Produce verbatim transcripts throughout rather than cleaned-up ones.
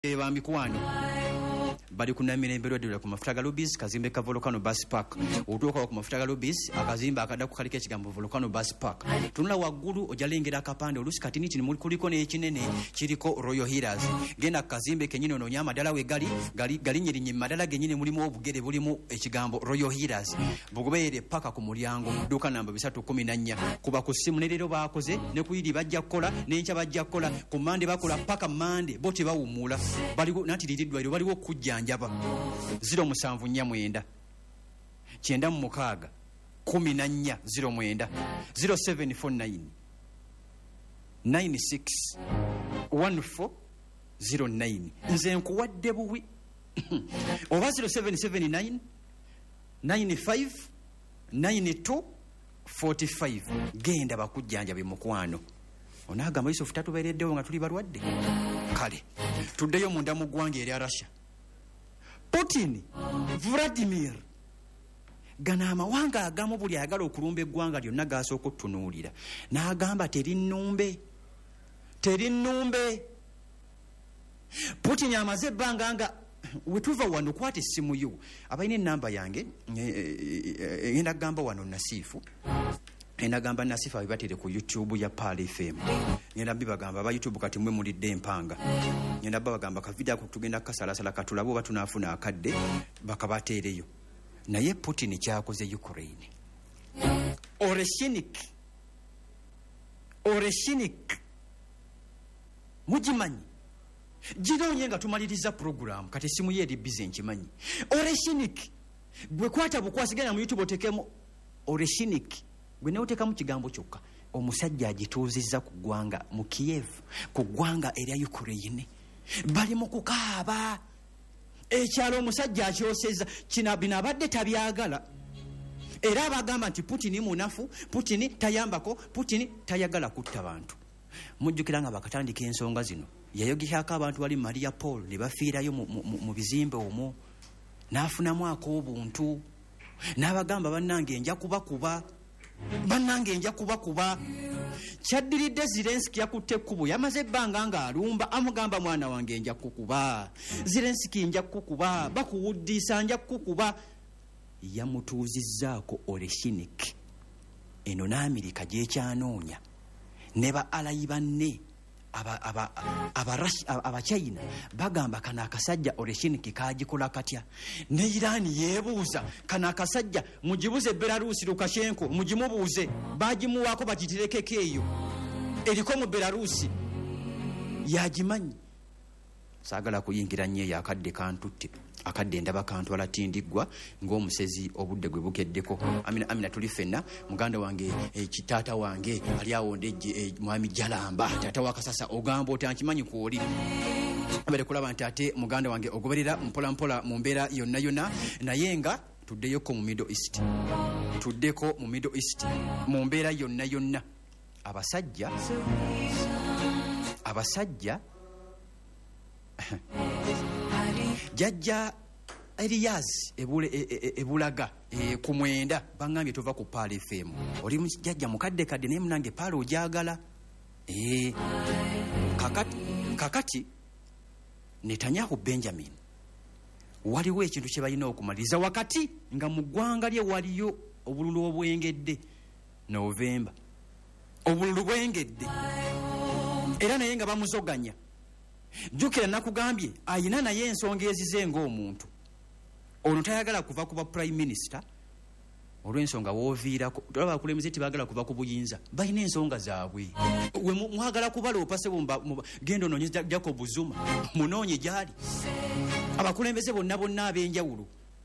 ba mikwano bali kunamirembe lwadde ku mafuta ga Lobbies kazimbe ka Volcano Bus Park otuuka ku mafuta ga Lobbies akazimba akadda ku kaliko ekigambo Volcano Bus Park tunula waggulu ojalengera akapande olusi katini kino muli kuliko n'ekinene kiriko Royal Healers genda kazimbe kenyine ono nyama dala we gali gali galinyirinye madala genyine mulimu obugere bulimu ekigambo Royal Healers bugobeere paka ku mulyango duka namba bisatu kumi na nnya kuba ku simu nerero bakoze ne kuyidi bajja kola n'encha bajja kola ku mande bakola paka mande bote bawumula bali nati liridwa bali okujja njaba zero musanvu nnya mwenda kyenda mu mukaaga kumi na nnya zero mwenda zero seven four nine nine six one four zero nine nze nkuwadde buwi oba zero seven seven nine nine five nine two four five genda bakujjanja be mukwano onagamba Yusuf tatubeereddewo nga tuli balwadde kale tuddeyo munda mu ggwanga erya Russia Putin Vladimir gana amawanga agamu buli ayagala okulumba eggwanga lyonna gasooka okutunuulira n'agamba teri nnumbe teri nnumbe Putin amaze ebbanga nga wetuva wano kwata essimu yo abalina ennamba yange ngenda kugamba wano Nasifu enagamba Nasifu abibatere ku YouTube ya Pale F M ngenda bibagamba aba YouTube kati mwe mulidde empanga ngenda babagamba ka video kutugenda kasalasala katulabo batunafuna akadde bakabatereyo naye Putin kyakoze Ukraine Oreshinik Oreshinik mujimanyi jino nyenga tumaliriza program kati simu ye eri busy nkimanyi Oreshinik gwe kwata bukwasigana mu YouTube otekemo Oreshinik gwe neoteka mu kigambo kyokka omusajja agituuzizza ku ggwanga mu Kiev ku ggwanga erya Ukraine bali mu kukaaba ekyalo omusajja akyosezza kina bino abadde tabyagala era abagamba nti Putin munafu Putin tayambako Putin tayagala kutta bantu mujjukira nga bakatandika ensonga zino yayogehyako abantu bali Maria Paul ne bafiirayo mu, mu, mu bizimbe omwo n'afunamu ak'obuntu n'abagamba bannange nja kubakuba bannange nja kuba kuba kyaddiridde Zelensky yakutte ekkubo yamaze ebbanga nga alumba amugamba mwana wange nja kukuba Zelensky nja kukuba bakuwuddisa nja kukuba yamutuuzizzaako Oreshinik eno n'Amerika gyekyanoonya ne ba alayi banne aba aba aba aba China bagamba kana akasajja Oreshinik kagikola katya ne Iran yebuuza kana akasajja mujibuze Belarus Lukashenko mujimubuuze bajimuwako bakitirekeke eyo eriko mu Belarus yajimanyi sagala kuyingira nnyo yakadde kantutte akadde ndaba kantu alatindiggwa ng'omusezi obudde gwe bukeddeko amina amina tuli fenna muganda wange e, kitata wange ali awondeje e, mwami Jalamba tata wakasasa ogamba otankimanyi kwoli abere kulaba nti ate muganda wange ogoberera mpola mpola mu mbeera yonna yonna naye nga tuddeyoko mu Middle East tuddeko mu Middle East mu mbeera yonna yonna abasajja abasajja jajja Elias ebule ebulaga e, ku mwenda bangambye tova ku Pale F M oli jajja mukadde kadde naye munange Pale ojagala eh kakati kakati Netanyahu Benjamin waliwo ekintu kye balina okumaliriza wakati nga mu ggwanga lye waliyo obululu obwengedde November obululu bwengedde era naye nga bamuzoganya jukira nakugambye ayina naye ensonga ezize ng'omuntu ono tayagala kuva kuba prime minister olw'ensonga wooviirako tulaba abakulembeze tibagala kuva ku buyinza balina ensonga zaabwe we mwagala kubaloopa sebumba genda onoonye Jacob Zuma munoonye gyali abakulembeze bonna bonna ab'enjawulo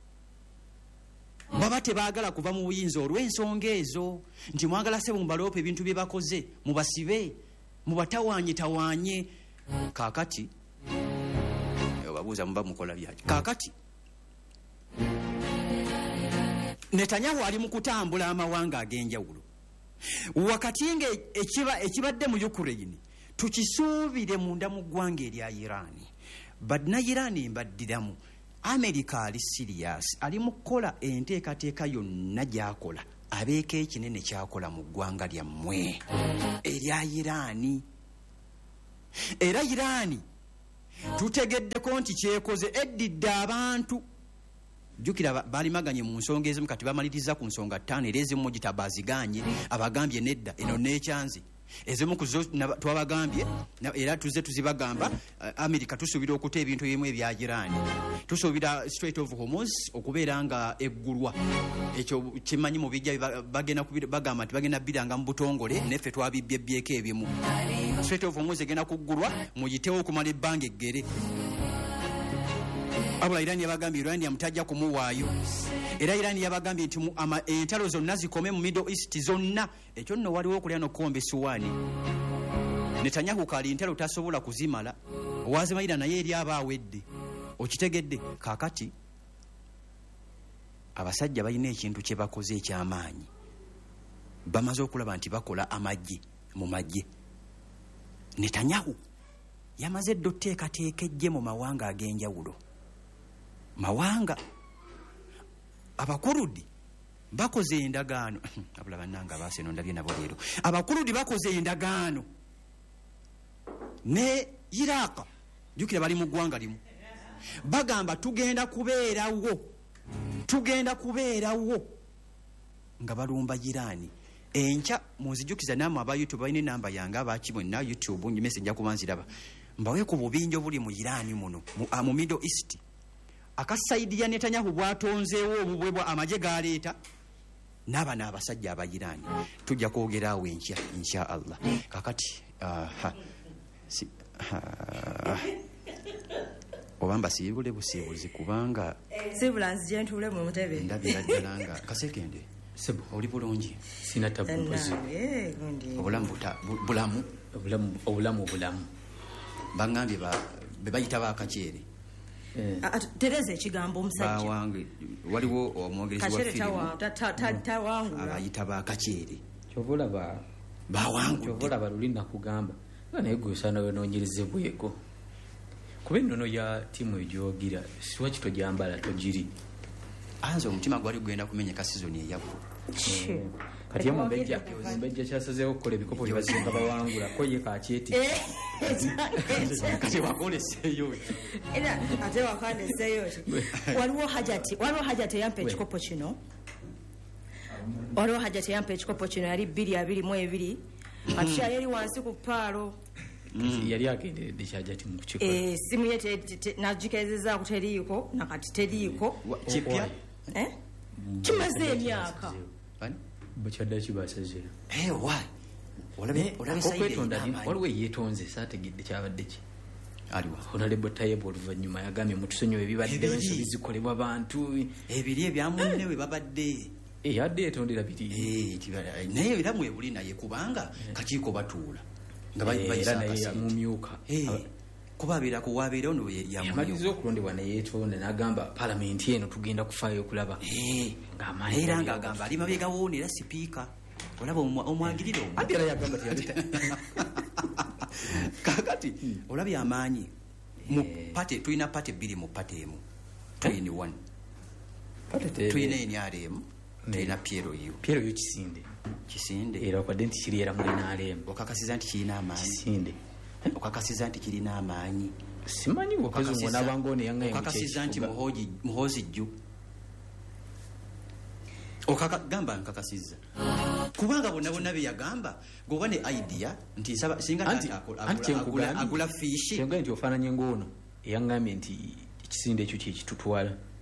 baba tebaagala kuva mu buyinza olw'ensonga ezo nti mwagala sebumbaloopa ebintu bye bakoze mubasibe mubatawaanye tawaanye kakati babuuza muba mukola byaki kakati Netanyahu ali mu kutambula amawanga ag'enjawulo wakati nga ekiba ekibadde mu Ukraine tukisuubire munda mu ggwanga erya Iran badna Iran mbaddiramu America ali serious ali mu kukola enteekateeka yonna gy'akola abeeko ekinene kyakola mu ggwanga lyammwe erya Iran era Iran tutegeddeko nti kyekoze eddidde abantu. Jukira balimaganye mu nsonga ezimu kati bamaliriza ku nsonga ttaano era ezimu gitabaziganye abagambye nedda eno n'ekyanzi ezimu kuzo twabagambye era tuze tuzibagamba. uh, America tusuubira okuta ebintu ebimu ebya Irani, tusuubira Strait of Hormuz okubeera nga eggulwa. Ekyo kimanyi mu bijja bagenda bagamba nti bagenda biranga mu butongole neffe twabibbyebbyeko ebimu. Strait of Hormuz egenda kuggulwa muyitewo okumala ebbanga eggere. Abula Irani yabagambye Irani yamutajja kumuwaayo. Era Irani yabagambye nti entalo zonna zikome mu Middle East zonna. Ekyo nno waliwo okulya n'okkomba essuwaani. Netanyahu kali entalo tasobola kuzimala. Owazimayira naye eri aba awedde. Okitegedde kaakati abasajja balina ekintu kye bakoze eky'amaanyi. Bamaze okulaba nti bakola amagye mu magye. Netanyahu yamaze ddo teekateeka ejje mu mawanga ag'enjawulo. Mawanga abakurudi bakoze endagaano abula bannanga baaseno ndabye nabo leero. Abakurudi bakoze endagaano ne Iraq, jukira bali mu ggwanga limu, bagamba tugenda kubeerawo tugenda kubeerawo nga balumba Irani. Enkya munzijukiza namwe aba YouTube balina enamba yange abakimwe na YouTube nyimese nja kubanziraba mbawe ku bubinjo buli mu Irani muno mu, mu Middle East. Akasaidi ya Netanyahu bwatonzeewo obubwe bwa amaje galeeta naba n'abasajja aba Irani. Tujja kwogerawo enkya insha Allah. Kakati uh, si, uh, obamba siibule busiibuzi kubanga sibula nzijentule mu mutebe ndabira ddalanga kasekende sebo oli bulungi sina tabuzi obulamu bulamu obulamu obulamu obulamu bangambye ba bebayita bakakyere eh tereze ekigambo omusajja bawange waliwo omwogezi wa filimu tawangula abayita bakakyere kyovola ba bawangu kyovola balulina kugamba naye gwesana we nonyereze bwego kuba ennono ya timu egyogira siwaki tojambala tojiri anze omutima gwali gugenda kumenyeka sizoni eyagwo. Kati yamubejja mbejja kyasazeewo okukola ebikopo bye basinga bawangula ko ye kakyeti kati wakole seyo era ate wakane seyo waliwo hajati waliwo hajati yampa ekikopo kino waliwo hajati yampa ekikopo kino yali bbiri abiri mu ebiri ati yali wansi ku paalo yali agenderedde kyajati mu kikopo eh simu ye nagikezeza kuteriiko nakati teriiko kipya eh kimaze emyaka bukyadda kibasaze eh why olabe olabe okwetonda waliwo yeetonze saategedde kyabadde ki aliwa honorable Tayyip oluvannyuma yagambye mutusonyiwe ebibadde ensobi zikolebwa bantu ebiri ebyamunne we babadde eh yadde etondera biti eh kibala naye era mwebuli naye kubanga kakiiko batuula nga bayisa mu myuka kubabira kuwabira ono yamaliza okulondebwa naye yeetonda n'agamba palamenti eno tugenda kufaayo okulaba ng'amaanyi era ng'agamba ali mabega woonera sipiika olaba omwagirire omwo ate era yagamba teyaleta kakati olabye amaanyi mu pate tulina pate bbiri mu pate emu tuyini one tuyina N R M tuyina Piero yu Piero yu kisinde kisinde era okwadde nti kiri era mu N R M okakasiza nti kirina amaanyi kisinde okakasiza nti kirina amaanyi simanyi bwokazungu n'abangone yangaye okakasiza nti muhoji muhozi jju okakagamba nkakasiza kubanga bonna bonna be yagamba goba ne idea nti nsaba singa agula agula fishi kyenga nti ofaananye ng'ono eyangambye nti ekisinde ekyo kyekitutwala